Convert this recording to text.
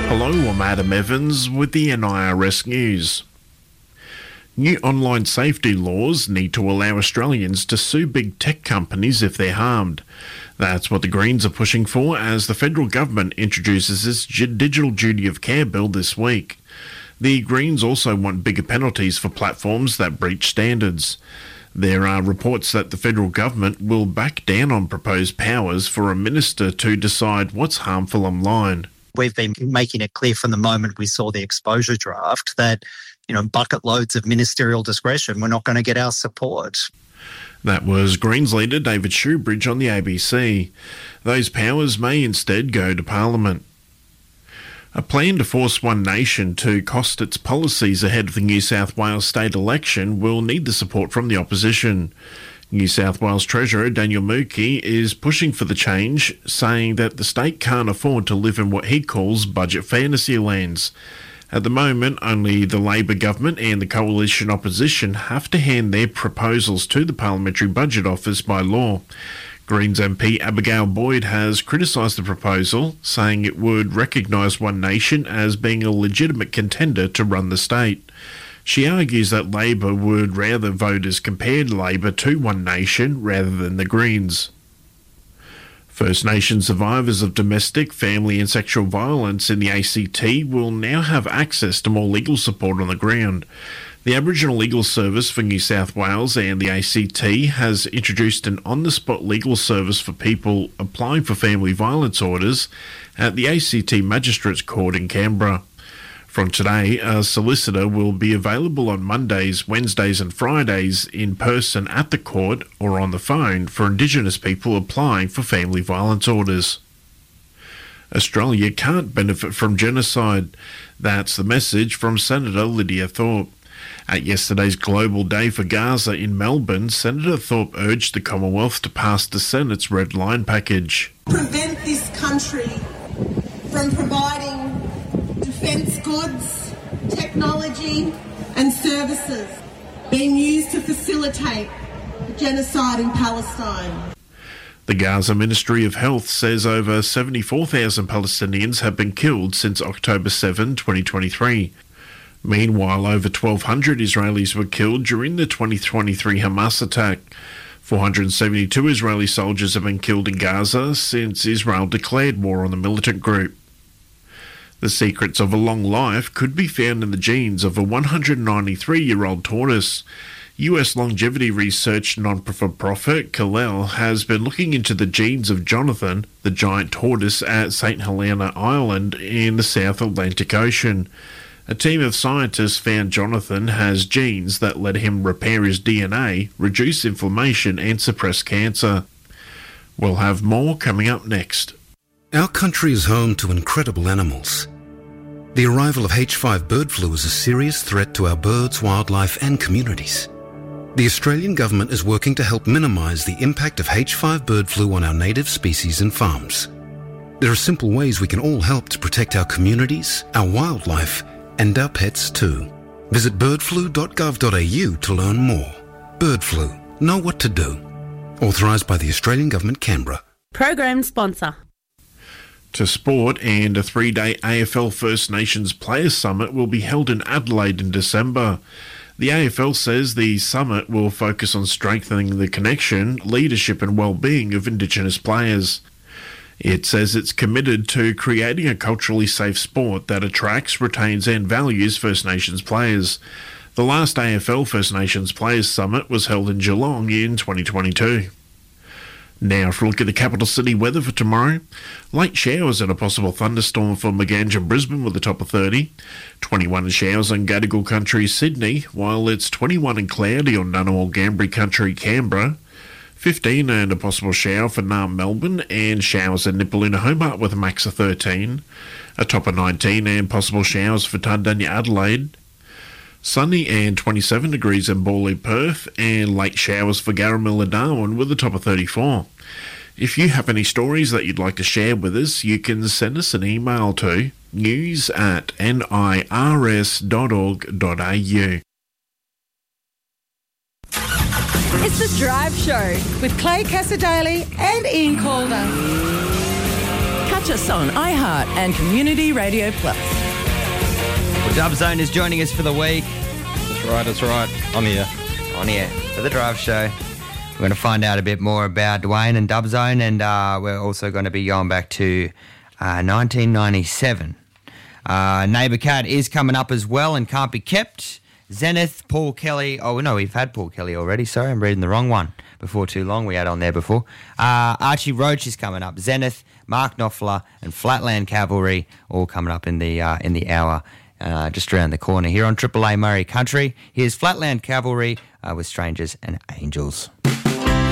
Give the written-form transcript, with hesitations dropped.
Hello, I'm Adam Evans with the NIRS News. New online safety laws need to allow Australians to sue big tech companies if they're harmed. That's what the Greens are pushing for as the federal government introduces its Digital Duty of Care bill this week. The Greens also want bigger penalties for platforms that breach standards. There are reports that the federal government will back down on proposed powers for a minister to decide what's harmful online. We've been making it clear from the moment we saw the exposure draft that, bucket loads of ministerial discretion, we're not going to get our support. That was Greens leader David Shoebridge on the ABC. Those powers may instead go to Parliament. A plan to force One Nation to cost its policies ahead of the New South Wales state election will need the support from the opposition. New South Wales Treasurer Daniel Mookhey is pushing for the change, saying that the state can't afford to live in what he calls budget fantasy lands. At the moment, only the Labor government and the coalition opposition have to hand their proposals to the Parliamentary Budget Office by law. Greens MP Abigail Boyd has criticised the proposal, saying it would recognise One Nation as being a legitimate contender to run the state. She argues that Labor would rather voters compared Labor to One Nation rather than the Greens. First Nation survivors of domestic, family and sexual violence in the ACT will now have access to more legal support on the ground. The Aboriginal Legal Service for New South Wales and the ACT has introduced an on-the-spot legal service for people applying for family violence orders at the ACT Magistrates Court in Canberra. From today, a solicitor will be available on Mondays, Wednesdays and Fridays in person at the court or on the phone for Indigenous people applying for family violence orders. Australia can't benefit from genocide. That's the message from Senator Lydia Thorpe. At yesterday's Global Day for Gaza in Melbourne, Senator Thorpe urged the Commonwealth to pass the Senate's Red Line package. Prevent this country from providing defence goods, technology and services being used to facilitate the genocide in Palestine. The Gaza Ministry of Health says over 74,000 Palestinians have been killed since October 7, 2023. Meanwhile, over 1,200 Israelis were killed during the 2023 Hamas attack. 472 Israeli soldiers have been killed in Gaza since Israel declared war on the militant group. The secrets of a long life could be found in the genes of a 193-year-old tortoise. US longevity research non-for-profit Kalel has been looking into the genes of Jonathan, the giant tortoise at St. Helena Island in the South Atlantic Ocean. A team of scientists found Jonathan has genes that let him repair his DNA, reduce inflammation and suppress cancer. We'll have more coming up next. Our country is home to incredible animals. The arrival of H5 bird flu is a serious threat to our birds, wildlife and communities. The Australian government is working to help minimise the impact of H5 bird flu on our native species and farms. There are simple ways we can all help to protect our communities, our wildlife and our pets too. Visit birdflu.gov.au to learn more. Bird flu. Know what to do. Authorised by the Australian Government, Canberra. Program sponsor. To sport, and a 3-day AFL First Nations Players Summit will be held in Adelaide in December. The AFL says the summit will focus on strengthening the connection, leadership and well-being of Indigenous players. It says it's committed to creating a culturally safe sport that attracts, retains and values First Nations players. The last AFL First Nations Players Summit was held in Geelong in 2022. Now for a look at the capital city weather for tomorrow. Late showers and a possible thunderstorm for Maganja and Brisbane with a top of 30. 21 in showers on Gadigal Country, Sydney, while it's 21 and cloudy on Ngunnawal Ngambri Country, Canberra. 15 and a possible shower for Naarm, Melbourne, and showers at Nipaluna, Hobart with a max of 13. A top of 19 and possible showers for Tardania, Adelaide. Sunny and 27 degrees in Bawley, Perth, and late showers for Garramilla, Darwin with a top of 34. If you have any stories that you'd like to share with us, you can send us an email to news@nirs.org.au. It's The Drive Show with Clay Cassadaly and Ian Calder. Catch us on iHeart and Community Radio Plus. Well, Dub Zone is joining us for the week. That's right. On here For the Drive Show. We're going to find out a bit more about Dwayne and Dub Zone, and we're also going to be going back to 1997. Neighbour Cat is coming up as well and can't be kept. Zenith, Paul Kelly. Oh, no, we've had Paul Kelly already. Sorry, I'm reading the wrong one. Before too long, we had on there before. Archie Roach is coming up. Zenith, Mark Knopfler, and Flatland Cavalry all coming up in the hour just around the corner here on Triple A Murray Country. Here's Flatland Cavalry with Strangers and Angels.